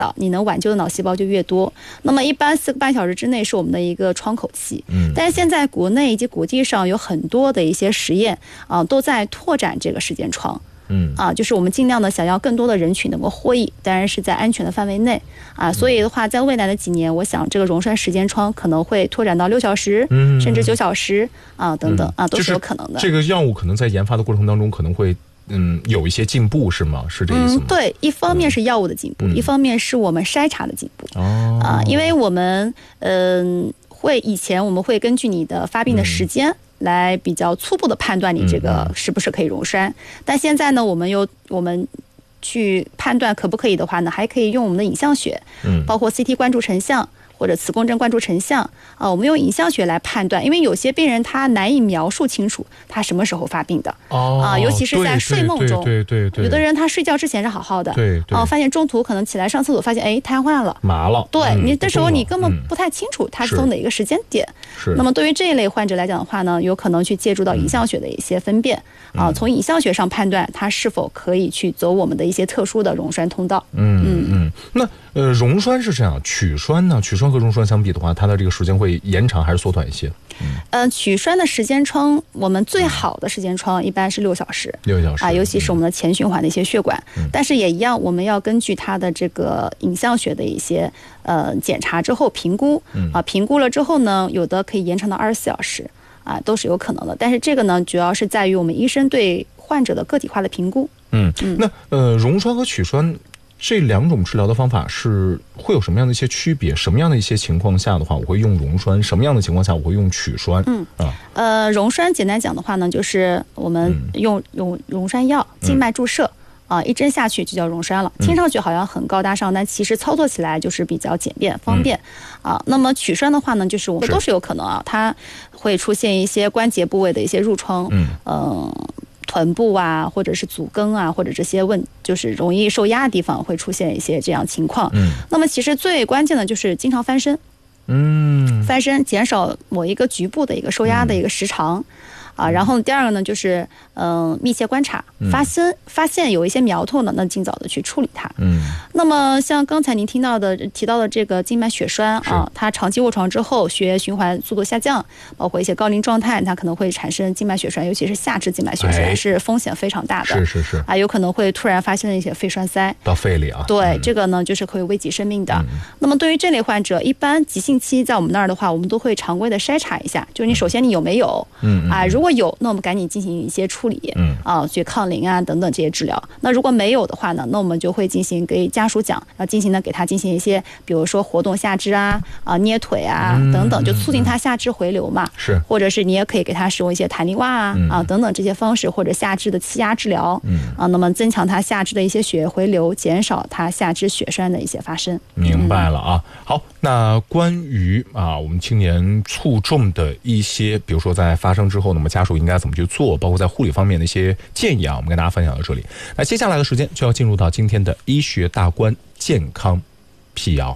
你能挽救的脑细胞就越多。那么一般4个半小时之内是我们的一个窗口期。但是现在国内以及国际上有很多的一些实验都在拓展这个时间窗。就是我们尽量的想要更多的人群能够获益，当然是在安全的范围内所以的话，在未来的几年，我想这个溶栓时间窗可能会拓展到6小时，甚至9小时等等都是有可能的。 这个药物可能在研发的过程当中可能会有一些进步，是吗？是这意思吗？ 对，一方面是药物的进步，一方面是我们筛查的进步。因为我们以前我们会根据你的发病的时间来比较初步的判断你这个是不是可以溶栓，但现在呢，我们去判断可不可以的话呢，还可以用我们的影像学，包括 CT 灌注成像或者磁共振灌注成像我们用影像学来判断，因为有些病人他难以描述清楚他什么时候发病的尤其是在睡梦中， 对， 有的人他睡觉之前是好好的，发现中途可能起来上厕所发现瘫痪了， 麻了， 对，你这时候你根本不太清楚他是从哪一个时间点。那么对于这一类患者来讲的话呢，有可能去借助到影像学的一些分辨从影像学上判断他是否可以去走我们的一些特殊的溶栓通道。 那溶栓是这样，取栓呢？取栓和溶栓相比的话，它的这个时间会延长还是缩短一些？ 取栓的时间窗，我们最好的时间窗一般是6小时 ，6小时尤其是我们的前循环的一些血管。但是也一样，我们要根据它的这个影像学的一些检查之后评估评估了之后呢，有的可以延长到24小时都是有可能的。但是这个呢，主要是在于我们医生对患者的个体化的评估。 那溶栓和取栓这2种治疗的方法是会有什么样的一些区别？什么样的一些情况下的话，我会用溶栓；什么样的情况下我会用取栓？ 溶栓简单讲的话呢，就是我们用溶栓药静脉注射一针下去就叫溶栓了。听上去好像很高大上，但其实操作起来就是比较简便方便那么取栓的话呢，就是我们都是有可能它会出现一些关节部位的一些褥疮，臀部或者是足跟或者这些就是容易受压的地方会出现一些这样情况。那么其实最关键的就是经常翻身，翻身减少某一个局部的一个受压的一个时长然后第二个呢，就是密切观察，发现有一些苗头呢，那尽早的去处理它。那么像刚才您提到的这个静脉血栓它长期卧床之后，血液循环速度下降，包括一些高龄状态，它可能会产生静脉血栓，尤其是下肢静脉血栓是风险非常大的。 是有可能会突然发生一些肺栓塞到肺里对，这个呢就是会危及生命的。那么对于这类患者，一般急性期在我们那儿的话，我们都会常规的筛查一下，就是你首先你有没有如果有，那我们赶紧进行一些处理去抗磷等等这些治疗。那如果没有的话呢，那我们就会进行给家属讲，要进行的给他进行一些，比如说活动下肢捏腿等等，就促进他下肢回流嘛。或者是你也可以给他使用一些弹力袜等等这些方式，或者下肢的气压治疗那么增强他下肢的一些血液回流，减少他下肢血栓的一些发生。 明白了好，那关于我们青年卒中的一些，比如说在发生之后，那么家属应该怎么去做，包括在护理方面的一些建议我们跟大家分享到这里。那接下来的时间就要进入到今天的医学大观健康辟谣。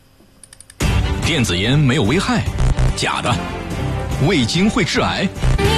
电子烟没有危害，假的；味精会致癌，